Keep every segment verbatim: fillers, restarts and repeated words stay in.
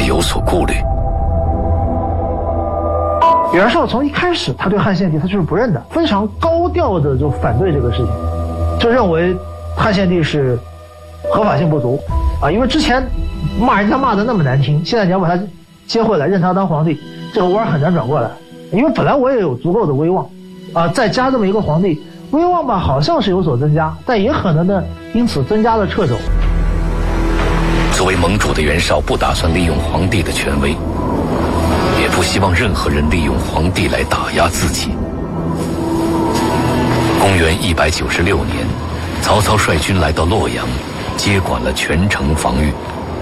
有所顾虑。 袁绍从一开始他对汉献帝他就是不认的，非常高调的就反对这个事情，就认为汉献帝是合法性不足啊，因为之前骂人家骂的那么难听，现在你要把他接回来认他当皇帝，这个弯很难转过来。因为本来我也有足够的威望啊，再加这么一个皇帝，威望吧好像是有所增加，但也可能呢因此增加了掣肘。 作为盟主的袁绍不打算利用皇帝的权威，也不希望任何人利用皇帝来打压自己。公元一百九十六年，曹操率军来到洛阳，接管了全城防御。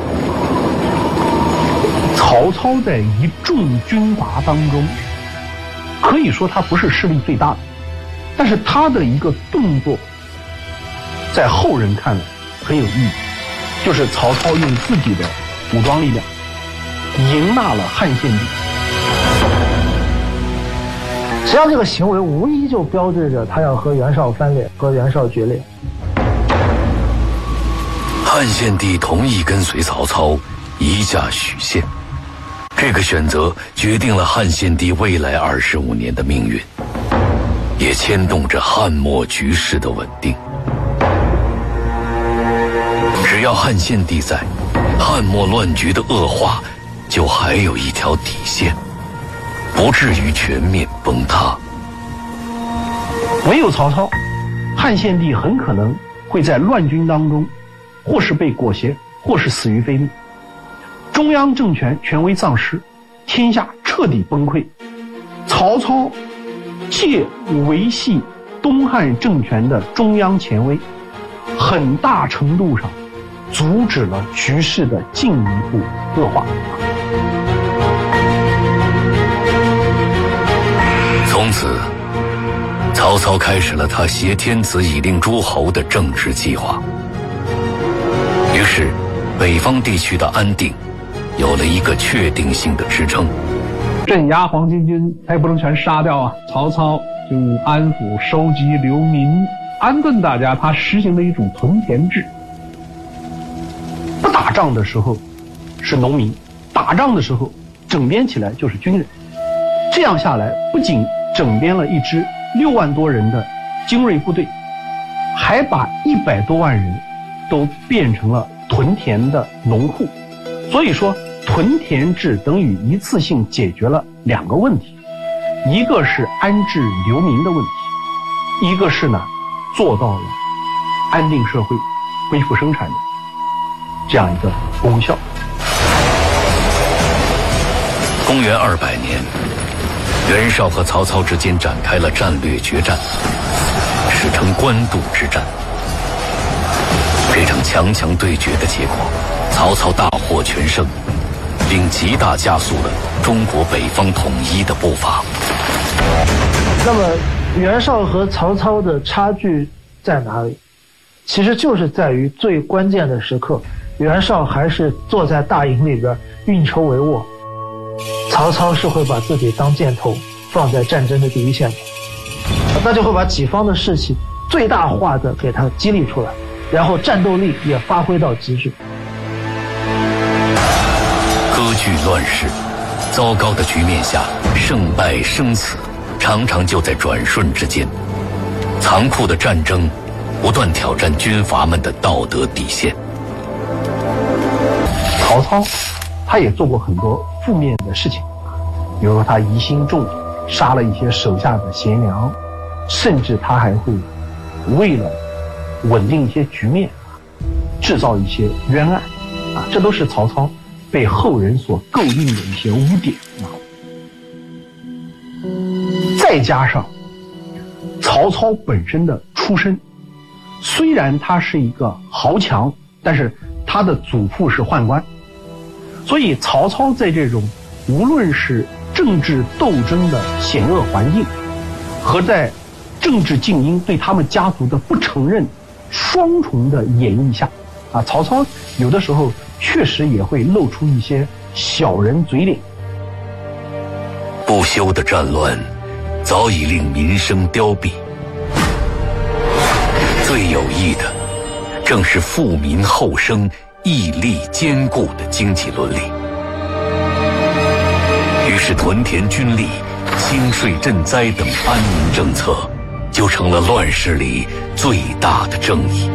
曹操在一众军阀当中，可以说他不是势力最大的，但是他的一个动作，在后人看来很有意义，就是曹操用自己的武装力量迎纳了汉献帝。 实际上这个行为无疑就标志着他要和袁绍翻脸，和袁绍决裂。 汉献帝同意跟随曹操移驾许县，这个选择决定了汉献帝未来二十五年的命运，也牵动着汉末局势的稳定。只要汉献帝在，汉末乱局的恶化就还有一条底线，不至于全面崩塌。 没有曹操，汉献帝很可能会在乱军当中，或是被裹挟，或是死于非命。中央政权权威丧失，天下彻底崩溃。曹操借维系东汉政权的中央权威，很大程度上阻止了局势的进一步恶化。 从此，曹操开始了他挟天子以令诸侯的政治计划。于是，北方地区的安定有了一个确定性的支撑。 镇压黄巾军，他也不能全杀掉啊。曹操就安抚、收集流民，安顿大家。他实行了一种屯田制。不打仗的时候是农民，打仗的时候整编起来就是军人。这样下来，不仅整编了一支六万多人的精锐部队，还把一百多万人都变成了屯田的农户。所以说，屯田制等于一次性解决了两个问题，一个是安置流民的问题，一个是呢做到了安定社会、恢复生产的这样一个功效。 公元二百年，袁绍和曹操之间展开了战略决战，史称官渡之战。这场强强对决的结果，曹操大获全胜，并极大加速了中国北方统一的步伐。 那么袁绍和曹操的差距在哪里？其实就是在于最关键的时刻，袁绍还是坐在大营里边运筹帷幄，曹操是会把自己当箭头放在战争的第一线的，那就会把己方的士气最大化的给它激励出来，然后战斗力也发挥到极致。 割据乱世，糟糕的局面下，胜败生死常常就在转瞬之间。残酷的战争不断挑战军阀们的道德底线。 曹操他也做过很多负面的事情，比如说他疑心重，杀了一些手下的贤良，甚至他还会为了稳定一些局面，制造一些冤案啊，这都是曹操被后人所诟病的一些污点啊。再加上曹操本身的出身，虽然他是一个豪强，但是他的祖父是宦官，所以曹操在这种无论是政治斗争的险恶环境，和在政治精英对他们家族的不承认双重的演绎下，啊，曹操有的时候确实也会露出一些小人嘴脸。 不休的战乱早已令民生凋敝，最有益的正是富民厚生、毅力坚固的经济伦理。 于是屯田军力、兴税赈灾等安宁政策就成了乱世里最大的正义。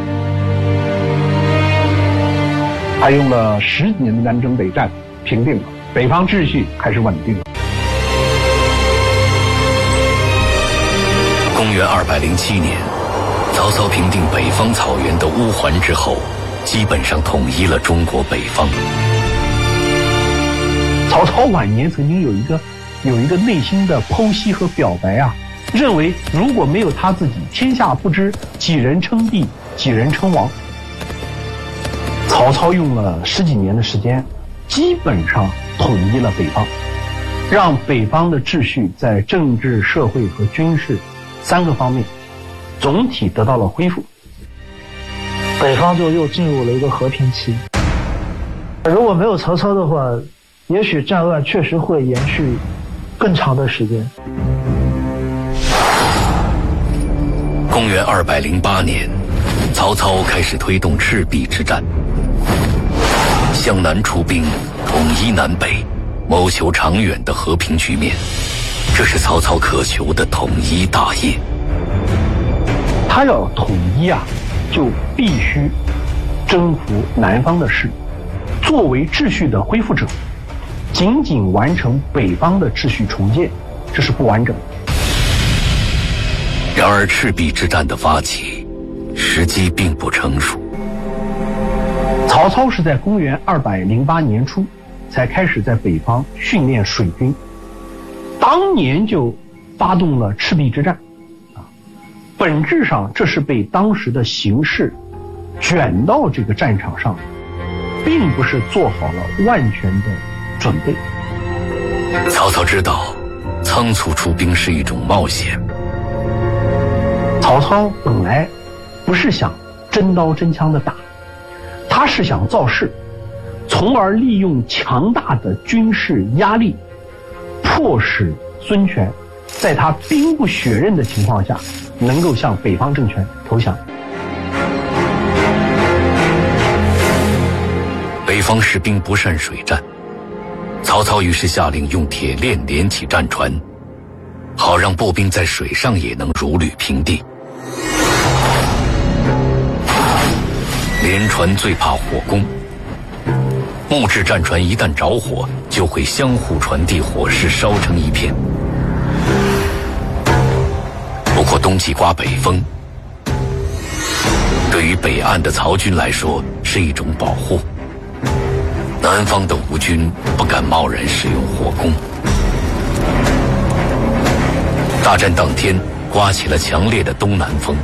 他用了十几年的南征北战平定了北方秩序，开始稳定了。 公元二百零七年，曹操平定北方草原的乌桓之后，基本上统一了中国北方。 曹操晚年曾经有一个有一个内心的剖析和表白啊，认为如果没有他自己，天下不知几人称帝，几人称王。曹操用了十几年的时间，基本上统一了北方，让北方的秩序在政治、社会和军事三个方面总体得到了恢复。 北方就又进入了一个和平期。如果没有曹操的话，也许战乱确实会延续更长的时间。 公元二百零八年，曹操开始推动赤壁之战，向南出兵，统一南北，谋求长远的和平局面，这是曹操渴求的统一大业。 他要统一啊，就必须征服南方的势力，作为秩序的恢复者，仅仅完成北方的秩序重建，这是不完整的。 然而赤壁之战的发起时机并不成熟。 曹操是在公元二百零八年初才开始在北方训练水军，当年就发动了赤壁之战啊，本质上这是被当时的形势卷到这个战场上，并不是做好了万全的准备。 曹操知道仓促出兵是一种冒险。 曹操本来不是想真刀真枪的打，他是想造势，从而利用强大的军事压力，迫使孙权在他兵不血刃的情况下，能够向北方政权投降。 北方士兵不善水战，曹操于是下令用铁链连起战船，好让步兵在水上也能如履平地。连船最怕火攻，木质战船一旦着火，就会相互传递火势，烧成一片。不过冬季刮北风，对于北岸的曹军来说是一种保护，南方的吴军不敢贸然使用火攻。大战当天，刮起了强烈的东南风，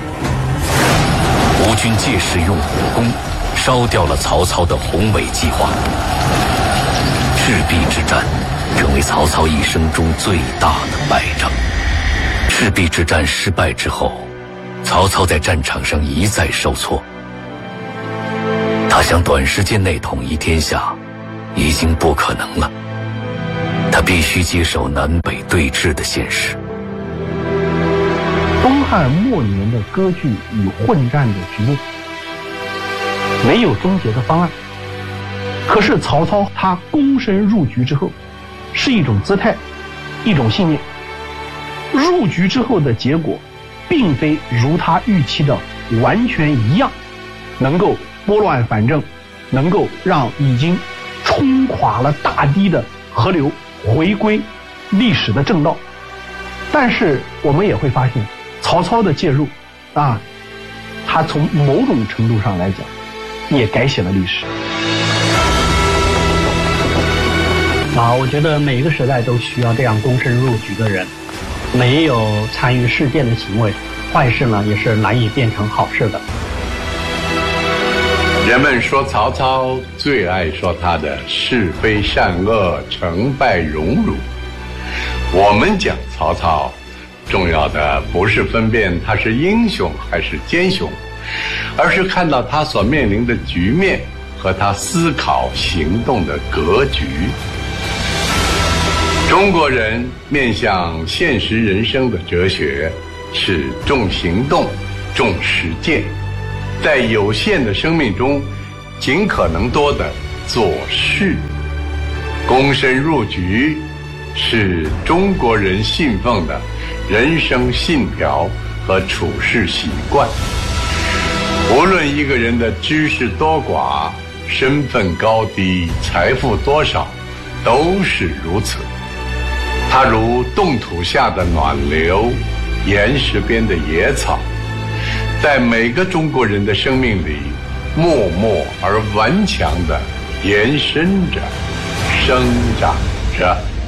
吴军借势用火攻烧掉了曹操的宏伟计划。赤壁之战成为曹操一生中最大的败仗。赤壁之战失败之后，曹操在战场上一再受挫，他想短时间内统一天下已经不可能了，他必须接受南北对峙的现实。 东汉末年的割据与混战的局面没有终结的方案，可是曹操他躬身入局之后，是一种姿态，一种信念。入局之后的结果并非如他预期的完全一样，能够拨乱反正，能够让已经冲垮了大堤的河流回归历史的正道。但是我们也会发现，曹操的介入啊，他从某种程度上来讲也改写了历史。 啊，我觉得每一个时代都需要这样躬身入局的人，没有参与事件的行为，坏事呢也是难以变成好事的。 人们说曹操最爱说他的是非善恶、成败荣辱。我们讲曹操，重要的不是分辨他是英雄还是奸雄，而是看到他所面临的局面和他思考行动的格局。中国人面向现实人生的哲学是重行动、重实践，在有限的生命中尽可能多的做事。躬身入局是中国人信奉的人生信条和处事习惯。无论一个人的知识多寡、身份高低、财富多少，都是如此。它如冻土下的暖流，岩石边的野草，在每个中国人的生命里，默默而顽强地延伸着、生长着。